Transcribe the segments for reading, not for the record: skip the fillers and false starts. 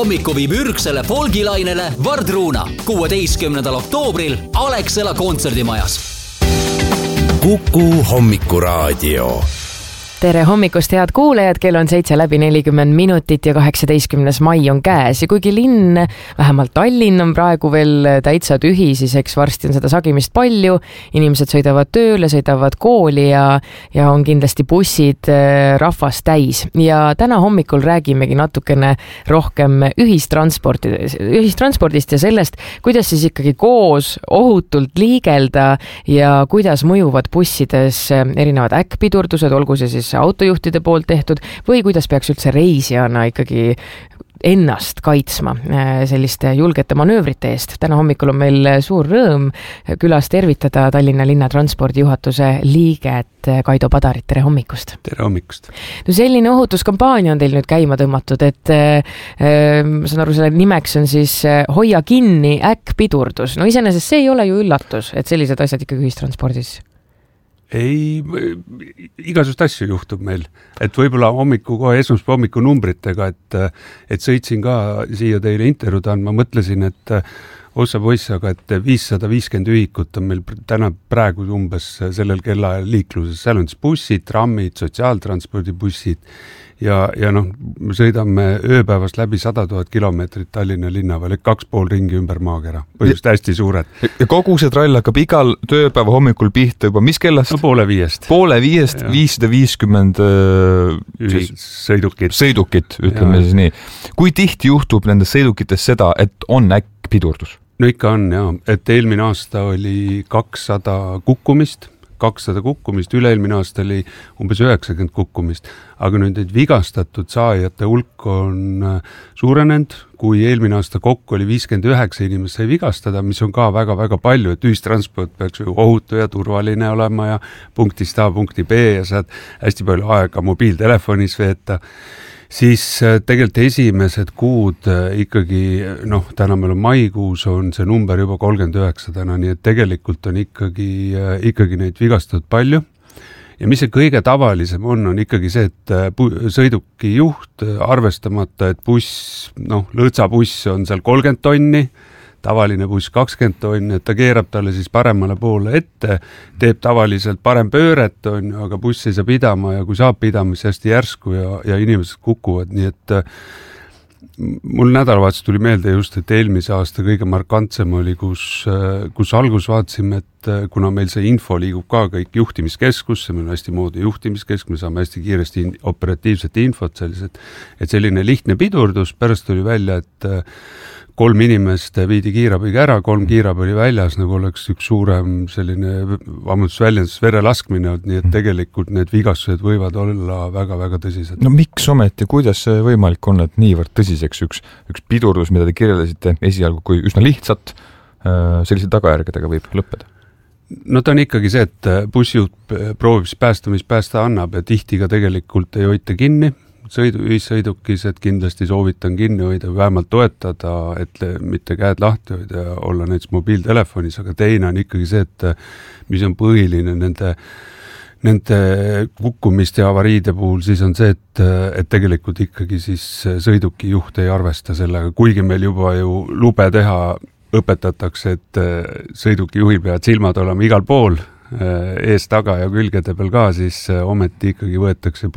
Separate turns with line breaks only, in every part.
hommiku viib ürgsele folgilainele Vardruuna 16. oktoobril Alexela kontserdimajas.
Kuku hommikuraadio.
Tere hommikust, head kuulajad, kell on 7:40 ja 18. mai on käes ja kuigi linn, vähemalt Tallinn on praegu veel täitsa tühi, siis eks varsti on seda sagimist palju, inimesed sõidavad tööle, sõidavad kooli ja on kindlasti bussid rahvast täis ja täna hommikul räägimegi natukene rohkem ühistranspordist ja sellest, kuidas siis ikkagi koos ohutult liigelda ja kuidas mõjuvad bussides erinevad äkkpidurdused, olgu see siis autojuhtide poolt tehtud või kuidas peaks üldse reisijana ikkagi ennast kaitsma selliste julgete manöövrite eest. Täna hommikul on meil suur rõõm külas tervitada Tallinna linnatranspordi juhatuse liiget Kaido Padarit. Tere hommikust!
Tere hommikust!
No selline ohutuskampaania on teil nüüd käima tõmmatud, et saan aru, selle nimeks on siis Hoia kinni äkkpidurdus. No iseenesest see ei ole ju üllatus, et sellised asjad ikkagi ühistranspordis.
Ei, igasugust asju juhtub meil, et võib-olla esmaspäeva hommiku numbritega, et sõitsin ka siia teile intervjuud andma, mõtlesin, et ossa poiss, aga et 550 ühikut on meil praegu umbes sellel kellaajal liikluses, seal on siis bussid, trammid, sotsiaaltranspordibussid ja noh, me sõidame ööpäevast läbi 100 000 kilomeetrit Tallinna linna veel, 2,5 ringi ümber maakera, põhjust hästi suured.
Ja kogu see trall hakkab igal tööpäeva hommikul pihta juba, mis kellast?
No 4:30.
4:30, 550 sõidukit, ütleme siis nii. Kui tihti juhtub nendes sõidukites seda, et on äkkpidurdus?
No ikka on jah, et eelmine aasta oli 200 kukkumist, üle-eelmine aasta oli umbes 90 kukkumist, aga nüüd neid vigastatud saajate hulk on suurenenud, kui eelmine aasta kokku oli 59 inimest sai vigastada, mis on ka väga-väga palju, et ühistransport peaks ju ohutu ja turvaline olema ja punktist A punkti B ja saad hästi palju aega mobiiltelefonis veeta. Siis tegelikult esimesed kuud ikkagi, täna meil on maikuus, on see number juba 39 täna, nii et tegelikult on ikkagi neid vigastatud palju. Ja mis see kõige tavalisem on ikkagi see, et sõiduki juht arvestamata, et buss, lõõtsabuss on seal 30 tonni, tavaline buss 20 tonni, et ta keerab talle siis paremale poole ette, teeb tavaliselt parem pööret, aga buss ei saa pidama ja kui saab pidama, siis hästi järsku ja inimesed kukuvad, nii et mul nädalavahetus tuli meelde just, et eelmise aasta kõige markantsem oli, kus algus vaatasime, et kuna meil see info liigub ka kõik juhtimiskeskusse, meil on hästi moodi juhtimiskeskus, me saame hästi kiiresti operatiivset infot sellised, et selline lihtne pidurdus, pärast tuli välja, et 3 inimest viidi kiirabiga ära, 3 kiirabi oli väljas, nagu oleks üks suurem selline väljendus verelaskmine, nii et tegelikult need vigastused võivad olla väga-väga tõsised.
No miks ometi, kuidas see võimalik on, et niivõrd tõsiseks üks pidurdus, mida te kirjeldasite esialgu, kui üsna lihtsalt sellise tagajärgedega võib lõppeda?
No ta on ikkagi see, et bussijuht proovib päästa, mis päästa annab ja tihti ka tegelikult ei hoita kinni, ühissõidukis, et kindlasti soovitan kinni hoida, vähemalt toetada, et mitte käed lahti hoida ja olla näiteks mobiiltelefonis, aga teine on ikkagi see, et mis on põhiline nende kukkumiste ja avariide puhul, siis on see, et tegelikult ikkagi siis sõiduki juht ei arvesta sellega, kuigi meil juba ju lube teha õpetatakse, et sõiduki juhi peavad silmad olema igal pool, ees, taga ja külgede peal ka, siis ometi ikkagi võetakse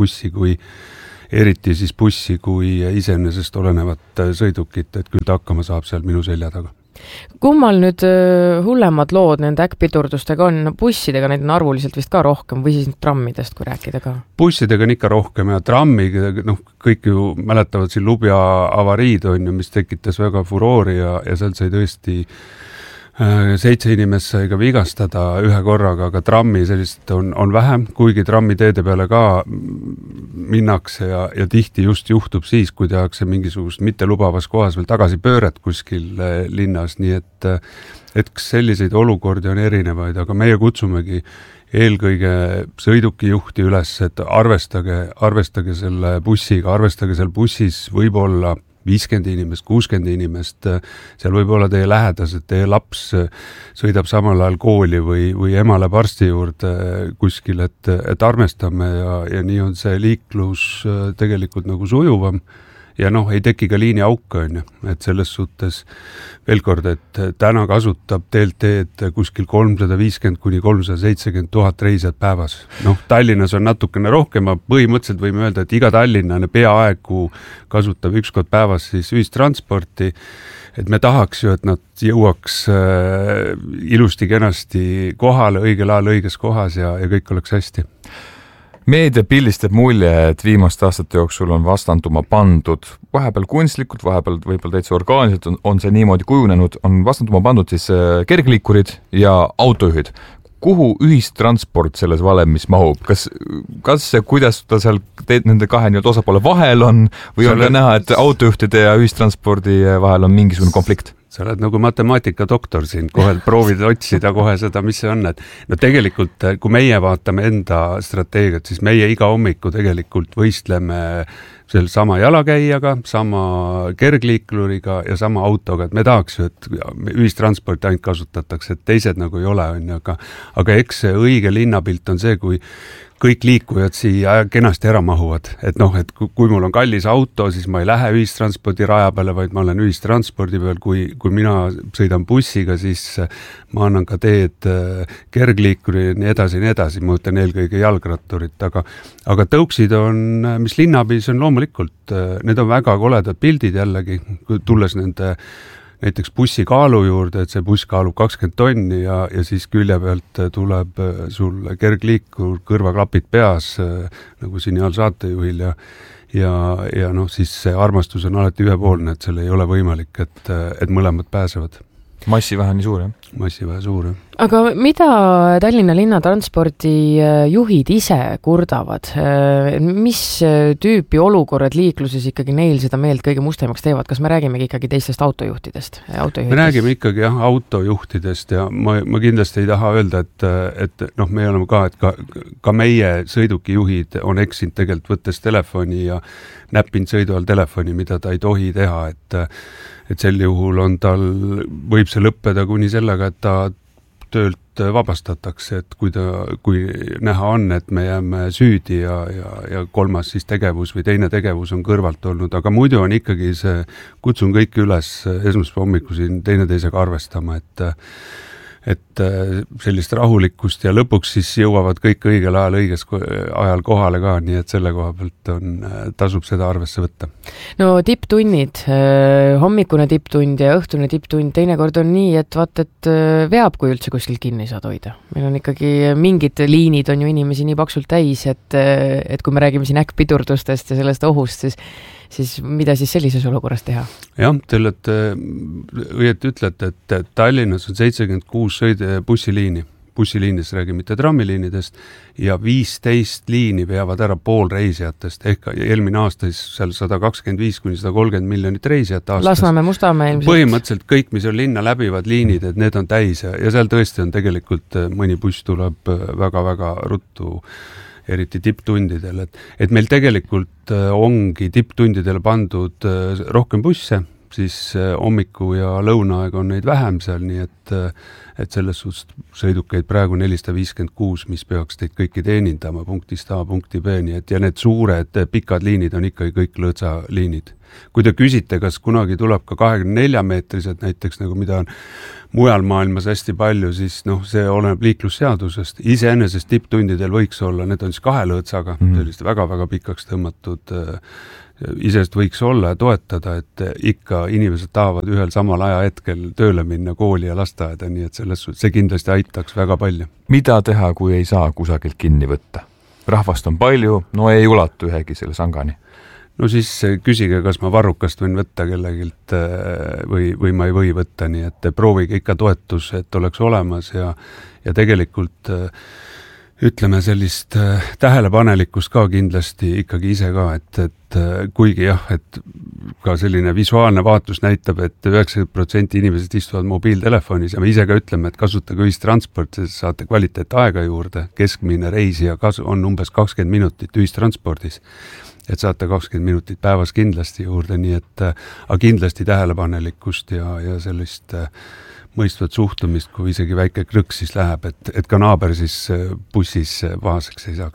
eriti siis bussi kui iseenesest olenevat sõidukit, et küll ta hakkama saab seal minu selja taga.
Kummal nüüd hullemad lood nende äkkpidurdustega on? Bussidega neid on arvuliselt vist ka rohkem või siis trammidest, kui rääkida ka?
Bussidega on ikka rohkem ja trammiga, kõik ju mäletavad siin Lubja avariid on ju, mis tekitas väga furoori ja seal sai tõesti 7 inimest sai ka vigastada ühe korraga, aga trammi sellist on vähem, kuigi trammiteede peale ka minnakse ja tihti just juhtub siis, kui tehakse mingisugust mittelubavas kohas veel tagasi pööret kuskil linnas, nii et selliseid olukordi on erinevaid, aga meie kutsumegi eelkõige sõidukijuhti üles, et arvestage selle bussiga, arvestage seal bussis võib-olla 50 inimest, 60 inimest, seal võib olla teie lähedased, teie laps sõidab samal ajal kooli või ema läheb arsti juurde kuskil, et armestame ja nii on see liiklus tegelikult nagu sujuvam ja ei teki ka liini auke, on ju, et selles suhtes veel kord, et täna kasutab DLT-d kuskil 350 kuni 370 000 reisijat päevas. Tallinnas on natukene rohkem, põhimõtteliselt võime öelda, et iga tallinnane peaaegu kasutab üks kord päevas siis ühistransporti, et me tahaks ju, et nad jõuaks ilusti kenasti kohale, õigel ajal õiges kohas ja kõik oleks hästi.
Meedia pildistab mulje, et viimaste aastate jooksul on vastanduma pandud, vahepeal kunstlikult, vahepeal võib-olla täitsa orgaaniliselt on see niimoodi kujunenud, on vastanduma pandud siis kergliikurid ja autojuhid. Kuhu ühistransport selles valemis mahub? Kas kuidas ta seal nende kahe osapoole vahel on või on ka näha, et autojuhtide ja ühistranspordi vahel on mingisugune konflikt?
Sa oled nagu matemaatikadoktor siin, kohe proovid otsida kohe seda, mis see on, et tegelikult, kui meie vaatame enda strateegiat, siis meie iga hommiku tegelikult võistleme selle sama jalakäijaga, sama kergliikluriga ja sama autoga, et me tahaks ju, et ühistransporti ainult kasutatakse, et teised nagu ei ole, on ju, aga eks see õige linnapilt on see, kui kõik liikujad siia kenasti ära mahuvad, et et kui mul on kallis auto, siis ma ei lähe ühistranspordi raja peale, vaid ma olen ühistranspordi peal, kui mina sõidan bussiga, siis ma annan ka teed kergliikuri ja nii edasi, ma ütlen eelkõige jalgratturit, aga tõuksid on, mis linnapis on loomulikult, need on väga koledad pildid jällegi, tulles nende näiteks bussi kaalu juurde, et see buss kaalub 20 tonni ja siis külje pealt tuleb sul kergliikur, kõrvaklapid peas, nagu signaal saatejuhil ja siis see armastus on alati ühepoolne, et seal ei ole võimalik, et mõlemad pääsevad.
Massivähe nii suur, jah?
Massivähe suur, jah.
Aga mida Tallinna linnatranspordi juhid ise kurdavad? Mis tüüpi olukorrad liikluses ikkagi neil seda meelt kõige mustemaks teevad? Kas me räägimegi ikkagi teistest autojuhtidest?
Me räägime ikkagi autojuhtidest ja ma kindlasti ei taha öelda, et me oleme et ka meie sõidukijuhid on eksinud tegelikult võttes telefoni ja näppinud sõidu all telefoni, mida ta ei tohi teha, et sel juhul võib see lõppeda kuni sellega, et ta töölt vabastatakse, et kui näha on, et me jääme süüdi ja kolmas siis tegevus või teine tegevus on kõrvalt olnud, aga muidu on ikkagi see, kutsun kõiki üles esmaspäeva hommiku siin teineteisega arvestama, et sellist rahulikkust ja lõpuks siis jõuavad kõik õigel ajal õiges ajal kohale ka, nii et selle koha pealt tasub seda arvesse võtta.
No tipptunnid, hommikune tipptund ja õhtune tipptund, teinekord on nii, et veab, kui üldse kuskil kinni saad hoida. Meil on ikkagi mingid liinid on ju inimesi nii paksult täis, et kui me räägime siin äkkpidurdustest ja sellest ohust, siis mida siis sellises olukorras teha?
Jah, te olete õieti ütlete, et Tallinnas on 76 bussiliinidest räägime, mitte trammiliinidest, ja 15 liini veavad ära pool reisijatest, ehk eelmine aasta seal 125 kuni 130 miljonit reisijat aastas.
Lasnamäe, Mustamäe ilmselt.
Põhimõtteliselt kõik, mis on linna läbivad liinid, et need on täis ja seal tõesti on tegelikult mõni buss tuleb väga-väga ruttu, eriti tipptundidel, et meil tegelikult ongi tipptundidele pandud rohkem busse, siis hommiku ja lõunaaeg on neid vähem seal, nii et selles suhtes sõidukeid praegu 456, mis peaks teid kõiki teenindama punktist A punkti B, nii et ja need suured pikad liinid on ikkagi kõik lõõtsaliinid. Kui te küsite, kas kunagi tuleb ka 24-meetrised näiteks, nagu mida on mujal maailmas hästi palju, siis see oleneb liiklusseadusest. Iseenesest tipptundidel võiks olla, need on siis 2 lõõtsaga, sellist väga-väga pikaks tõmmatud, isest võiks olla ja toetada, et ikka inimesed tahavad ühel samal ajahetkel tööle minna kooli ja lasteaeda, nii et see kindlasti aitaks väga palju.
Mida teha, kui ei saa kusagilt kinni võtta? Rahvast on palju, ei ulatu ühegi selle sangani.
No siis küsige, kas ma varrukast võin võtta kellegilt või ma ei või võtta, nii et proovige ikka toetus, et oleks olemas ja tegelikult ütleme sellist tähelepanelikkust ka kindlasti ikkagi ise ka, et kuigi jah, et ka selline visuaalne vaatlus näitab, et 90% inimesed istuvad mobiiltelefonis ja me ise ka ütleme, et kasutage ühistransport, siis saate kvaliteetaega juurde, keskmine reisija on umbes 20 minutit ühistranspordis, et saate 20 minutit päevas kindlasti juurde, nii et aga kindlasti tähelepanelikkust ja sellist mõistvat suhtumist, kui isegi väike krõks siis läheb, et ka naaber siis bussis pahaseks ei saaks.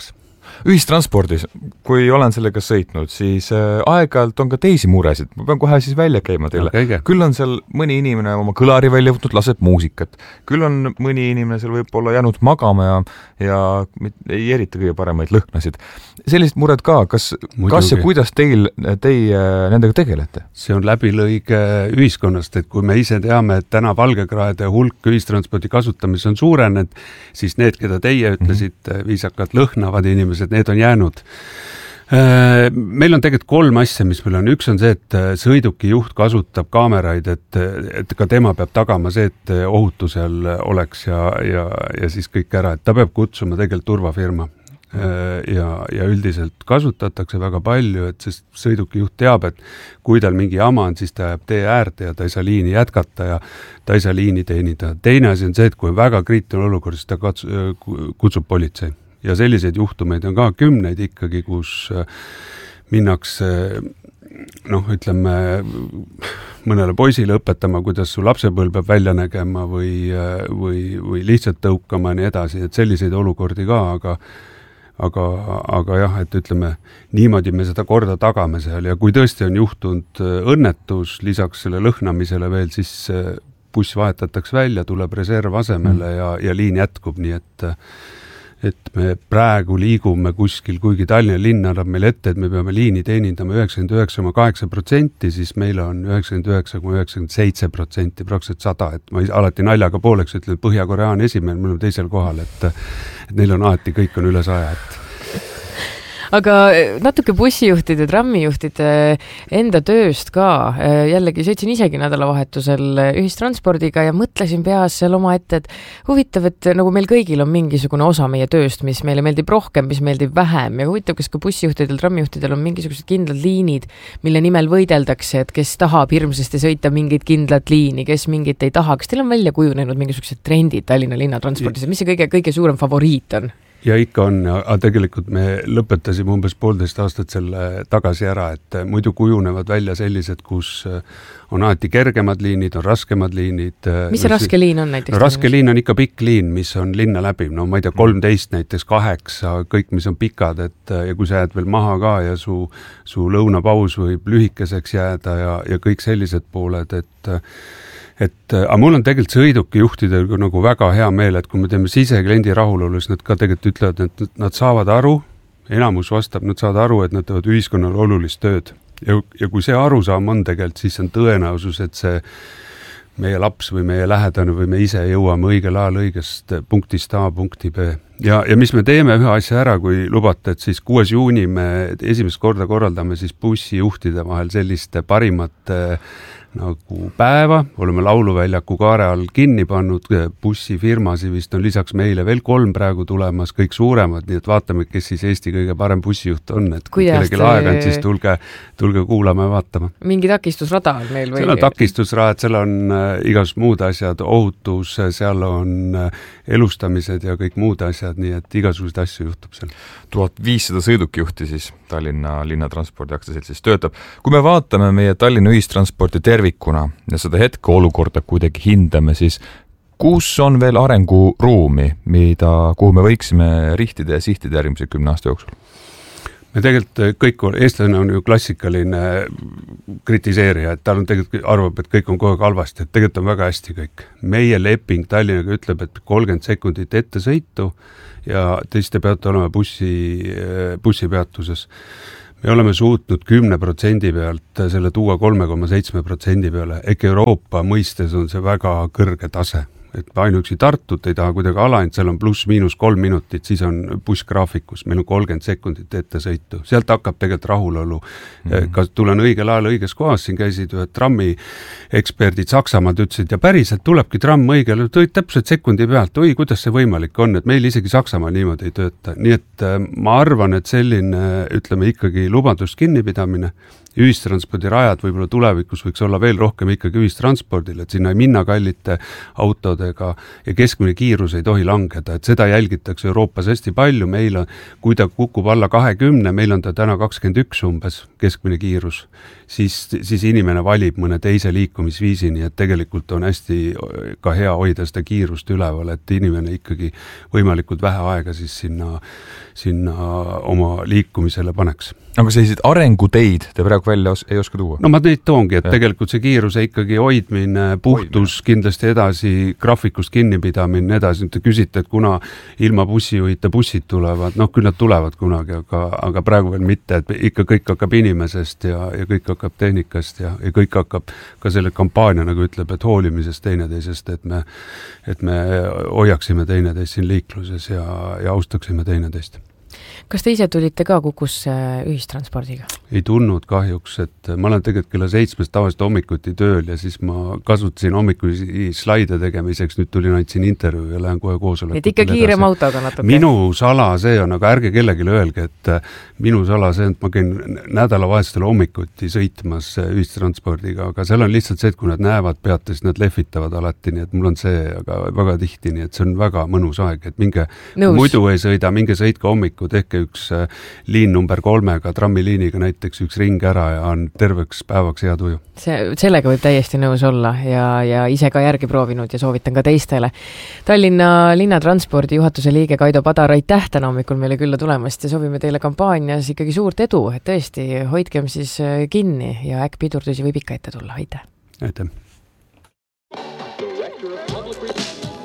Ühistranspordis, kui olen sellega sõitnud, siis aeg-ajalt on ka teisi muresid. Ma pean kohe siis välja käima teile. Küll on seal mõni inimene oma kõlari välja võtnud, laseb muusikat. Küll on mõni inimene seal võib-olla jäänud magama ja ei erita kõige paremaid lõhnasid. Sellised mured ka, kas ja kuidas teie nendega tegelete?
See on läbilõige ühiskonnast, et kui me ise teame, et täna valgekraede hulk ühistranspordi kasutamis on suurenenud, siis need, keda teie ütlesite, viisakalt lõhnavad inimesed, need on jäänud. Meil on tegelikult 3 asja, mis meil on. Üks on see, et sõiduki juht kasutab kaameraid, et ka tema peab tagama see, et ohutu seal oleks ja siis kõik ära, et ta peab kutsuma tegelikult turvafirma. Ja üldiselt kasutatakse väga palju, et sest sõidukijuht teab, et kui tal mingi jama on, siis ta jääb tee äärde ja ta ei saa liini jätkata ja ta ei saa liini teenida. Teine asi on see, et kui on väga kriitiline olukord, siis ta kutsub politsei. Ja selliseid juhtumeid on ka 10 ikkagi, kus minnakse ütleme mõnele poisile õpetama, kuidas su lapsepõlv peab välja nägema või lihtsalt tõukama ja nii edasi, et selliseid olukordi ka, aga jah, et ütleme, niimoodi me seda korda tagame seal ja kui tõesti on juhtunud õnnetus, lisaks selle lõhnamisele veel, siis buss vahetatakse välja, tuleb reserv asemele ja liin jätkub, nii et me praegu liigume kuskil, kuigi Tallinna linn annab meil ette, et me peame liini teenindama 99,8%, siis meil on 99,97%, praktiliselt 100, et ma alati naljaga pooleks ütlen, et Põhja-Korea on esimene, me oleme teisel kohal, et neil on alati, kõik on üle 100, et
aga natuke bussijuhtide, trammijuhtide enda tööst ka. Jällegi sõitsin isegi nädalavahetusel ühistranspordiga ja mõtlesin peas seal oma ette, et huvitav, et nagu meil kõigil on mingisugune osa meie tööst, mis meile meeldib rohkem, mis meeldib vähem ja huvitav, kas ka bussijuhtidel, trammijuhtidel on mingisugused kindlad liinid, mille nimel võideldakse, et kes tahab hirmsasti sõita mingit kindlat liini, kes mingit ei taha. Kas teil on välja kujunenud mingisugused trendid Tallinna linnatranspordis? Mis see kõige suurem favoriit on?
Ja ikka on, aga tegelikult me lõpetasime umbes 1,5 aastat selle tagasi ära, et muidu kujunevad välja sellised, kus on alati kergemad liinid, on raskemad liinid.
Mis see raske liin on näiteks?
Raske liin on ikka pikk liin, mis on linna läbi. No ma ei tea, 13 näiteks 8, kõik mis on pikad, ja kui sa jääd veel maha ka ja su lõunapaus võib lühikeseks jääda ja kõik sellised pooled, aga mul on tegelikult sõidukijuhtidel nagu väga hea meel, et kui me teeme sisekliendi rahulolu, siis nad ka tegelikult ütlevad, et nad saavad aru, enamus vastab, nad saavad aru, et nad teevad ühiskonnale olulist tööd. Ja kui see arusaam on tegelikult, siis on tõenäosus, et see meie laps või meie lähedane või me ise jõuame õigel ajal õigest punktist A punkti B. Ja mis me teeme ühe asja ära, kui lubate, et siis 6. juuni me esimest korda korraldame siis bussijuhtide vahel selliste parimate nagu päeva, oleme lauluväljaku kaare all kinni pannud, bussifirmasi vist on lisaks meile veel 3 praegu tulemas, kõik suuremad, nii et vaatame, kes siis Eesti kõige parem bussijuht on, et kui kellelgi aega on, siis tulge kuulama ja vaatama.
Mingi takistusrada on meil või?
Seal on takistusrad, seal on igasugused muud asjad, ohutus, seal on elustamised ja kõik muud asjad, nii et igasuguseid asju juhtub seal.
1500 sõidukijuhti siis Tallinna linnatranspordi aktsiaseltsis töötab. Kui me vaatame meie Tallinna ühistransporti tervikuna ja seda hetke olukorda kuidagi hindame, siis kus on veel arenguruumi, kuhu me võiksime rihtida ja sihtida järgmise 10 aasta jooksul?
Me tegelikult kõik, eestlane on ju klassikaline kritiseerija, et tal on tegelikult arvab, et kõik on kogu aeg halvasti, et tegelikult on väga hästi kõik. Meie leping Tallinnaga ütleb, et 30 sekundit ette sõitu ja teiste peate olema bussipeatuses. Me oleme suutnud 10% pealt selle tuua 3,7% peale. Ehk Euroopa mõistes on see väga kõrge tase. Et ainuüksi Tartut ei taha kuidagi alaint, seal on +-3 minutit, siis on bussgraafikus, meil on 30 sekundit ette sõitu. Sealt hakkab tegelikult rahulolu. Kas tulen õigel ajal õiges kohas, siin käisid ühed trammi eksperdid Saksamaad, ütlesid, ja päriselt tulebki tramm õigel, täpselt sekundi pealt, kuidas see võimalik on, et meil isegi Saksamaal niimoodi ei tööta. Nii et ma arvan, et selline, ütleme ikkagi lubadust kinnipidamine, ühistranspordirajad võib-olla tulevikus võiks olla veel rohkem ikkagi ühistranspordil, et sinna ei minna kallite autode pidurdustega ja keskmine kiirus ei tohi langeda, et seda jälgitakse Euroopas hästi palju, meil on, kui ta kukub alla 20, meil on ta täna 21 umbes keskmine kiirus, siis inimene valib mõne teise liikumisviisi, nii et tegelikult on hästi ka hea hoida seda kiirust üleval, et inimene ikkagi võimalikult vähe aega siis sinna oma liikumisele paneks.
Aga selliseid arenguteid te praegu välja ei oska tuua?
No ma neid toongi, et tegelikult see kiiruse ikkagi hoidmine, puhtus kindlasti edasi, graafikust kinnipidamine edasi, te küsite, et kuna ilma bussijuhita bussid tulevad, küll nad tulevad kunagi, aga praegu veel mitte, et ikka kõik hakkab inimesest ja kõik hakkab tehnikast ja kõik hakkab ka selle kampaania, nagu ütleb, et hoolimisest teineteisest, et me hoiaksime teineteist siin liikluses ja austaksime teineteist.
Kas te ise tulite ka Kukusse ühistranspordiga?
Ei tulnud kahjuks, et ma olen tegelikult kella 7 tavaliselt hommikuti tööl ja siis ma kasutasin hommikusi slaide tegemiseks, nüüd tulin ainult siin intervjuu ja lähen kohe koosolekut.
Et ikka kiirem autoga natuke?
Minu sala see on, aga ärge kellelegi öelge, et minu sala see on, et ma käin nädalavahetustel hommikuti sõitmas ühistranspordiga, aga seal on lihtsalt see, et kui nad näevad pealt, siis nad lehvitavad alati, nii et mul on see aga väga tihti, nii et see on väga mõnus aeg, et minge muidu ei sõida, minge sõitke hommiku, tehke üks liin number 3-ga, trammiliiniga näiteks üks ring ära ja on terveks päevaks hea tuju.
Sellega võib täiesti nõus olla ja ise ka järgi proovinud ja soovitan ka teistele. Tallinna linnatranspordi juhatuse liige Kaido Padar, aitäh täna hommikul meile külla tulemast ja soovime teile kampaanias ikkagi suurt edu, et tõesti hoidkem siis kinni ja äkk pidurdusi võib ikka ette tulla. Aitäh!
Aitäh!